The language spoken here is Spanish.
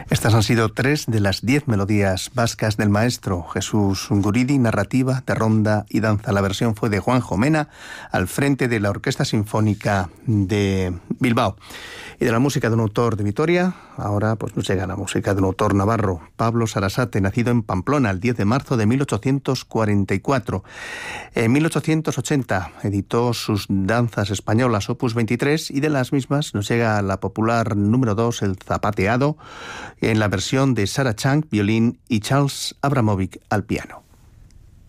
Estas han sido 3 de las 10 melodías vascas del maestro Jesús Guridi, narrativa de ronda y danza. La versión fue de Juanjo Mena, al frente de la Orquesta Sinfónica de Bilbao. Y de la música de un autor de Vitoria, ahora pues nos llega la música de un autor navarro, Pablo Sarasate, nacido en Pamplona el 10 de marzo de 1844. En 1880 editó sus danzas españolas, opus 23, y de las mismas nos llega la popular número 2, el zapateado, en la versión de Sarah Chang, violín, y Charles Abramovic al piano.